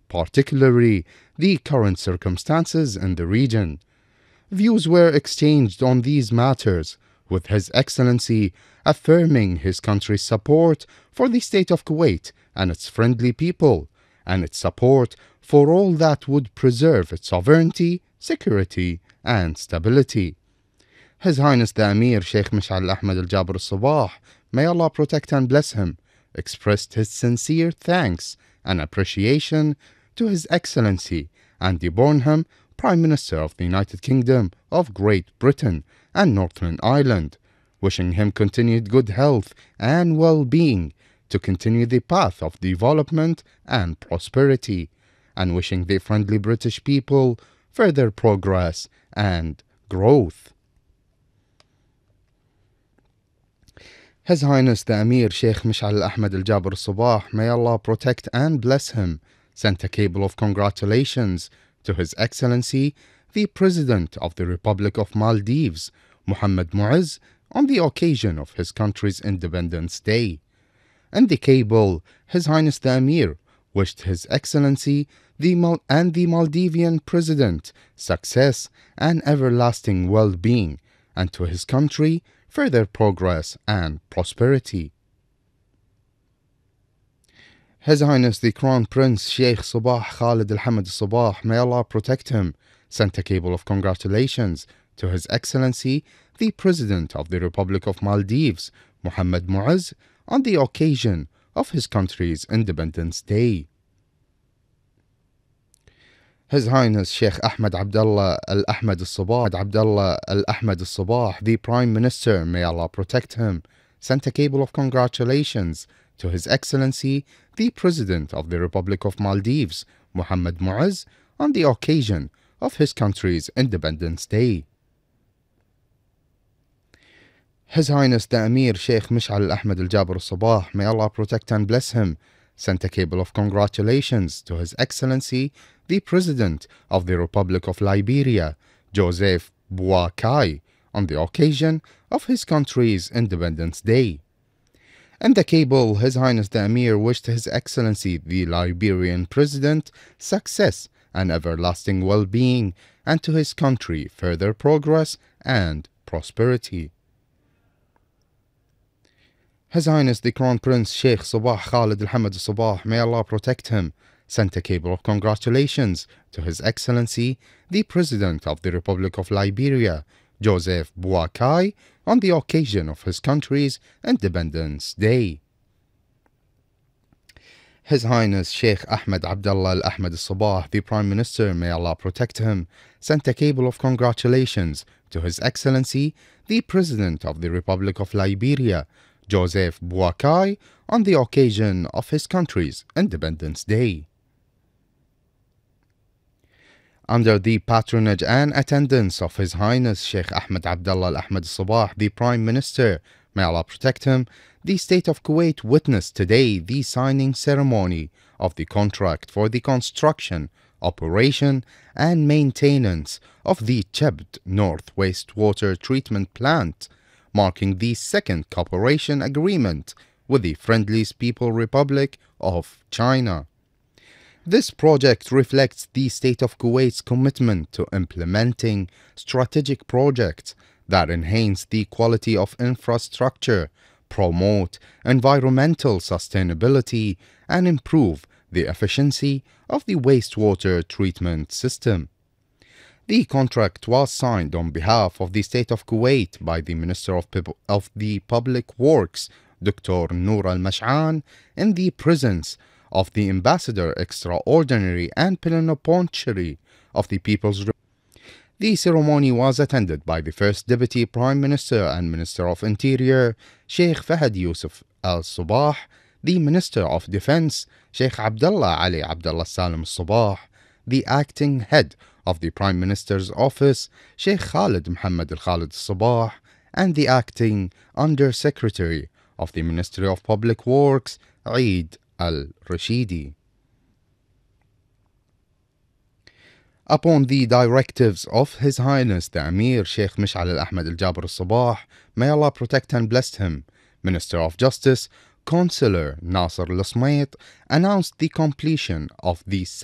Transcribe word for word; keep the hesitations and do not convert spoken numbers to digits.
particularly the current circumstances in the region. Views were exchanged on these matters, with His Excellency affirming his country's support for the state of Kuwait and its friendly people, and its support for all that would preserve its sovereignty, security, and stability. His Highness the Emir Sheikh Mash'al Ahmed Al Jaber Al Sabah, may Allah protect and bless him, expressed his sincere thanks and appreciation to His Excellency Andy Burnham, Prime Minister of the United Kingdom of Great Britain and Northern Ireland, wishing him continued good health and well-being to continue the path of development and prosperity, and wishing the friendly British people further progress and growth. His Highness the Emir Sheikh Mash'al Ahmed Al Jaber Al Sabah, may Allah protect and bless him, sent a cable of congratulations to His Excellency the President of the Republic of Maldives, Mohammed Mu'izz, on the occasion of his country's Independence Day. In the cable, His Highness the Emir wished His Excellency the Mal and the Maldivian President success and everlasting well-being, and to his country further progress and prosperity. His Highness the Crown Prince Sheikh Sabah Khalid Al Hamad Al Sabah, may Allah protect him, sent a cable of congratulations to His Excellency the President of the Republic of Maldives, Mohammed Mu'izz, on the occasion of his country's Independence Day. His Highness Sheikh Ahmed Abdullah Al Ahmed Al Sabah, Abdullah Al Ahmed Al Sabah, the Prime Minister, may Allah protect him, sent a cable of congratulations to His Excellency the President of the Republic of Maldives, Mohammed Mu'izz, on the occasion of his country's Independence Day. His Highness the Emir Sheikh Mash'al Ahmed Al Jaber Al Sabah, may Allah protect and bless him, sent a cable of congratulations to His Excellency the President of the Republic of Liberia, Joseph Boakai, on the occasion of his country's Independence Day. In the cable, His Highness the Emir wished His Excellency the Liberian President success and everlasting well-being, and to his country further progress and prosperity. His Highness the Crown Prince Sheikh Sabah Khalid Al Hamad Al Sabah, may Allah protect him, sent a cable of congratulations to His Excellency the President of the Republic of Liberia, Joseph Boakai, on the occasion of his country's Independence Day. His Highness Sheikh Ahmed Abdullah Al Ahmed Al Sabah, the Prime Minister, may Allah protect him, sent a cable of congratulations to His Excellency the President of the Republic of Liberia, Joseph Boakai, on the occasion of his country's Independence Day. Under the patronage and attendance of His Highness Sheikh Ahmed Abdullah Al Ahmed Al Sabah, the Prime Minister, may Allah protect him, the State of Kuwait witnessed today the signing ceremony of the contract for the construction, operation, and maintenance of the Chebbed North Wastewater Treatment Plant, marking the second cooperation agreement with the Friendly People's Republic of China. This project reflects the State of Kuwait's commitment to implementing strategic projects that enhance the quality of infrastructure, promote environmental sustainability, and improve the efficiency of the wastewater treatment system. The contract was signed on behalf of the State of Kuwait by the Minister of, Pub of the Public Works, Doctor Noor Al-Mash'an, in the presence of the Ambassador Extraordinary and Plenipotentiary of the People's Republic. The ceremony was attended by the First Deputy Prime Minister and Minister of Interior, Sheikh Fahad Yusuf Al Sabah, the Minister of Defense, Sheikh Abdullah Ali Abdullah Salim Sabah, the Acting Head of the Prime Minister's Office, Sheikh Khalid Muhammad Al Khalid Sabah, and the Acting Under Secretary of the Ministry of Public Works, Eid Al Rashidi. Upon the directives of His Highness the Emir Sheikh Mash'al Al Ahmed Al Jaber Al Sabah, may Allah protect and bless him, Minister of Justice, Councillor Nasser Al Smayt, announced the completion of the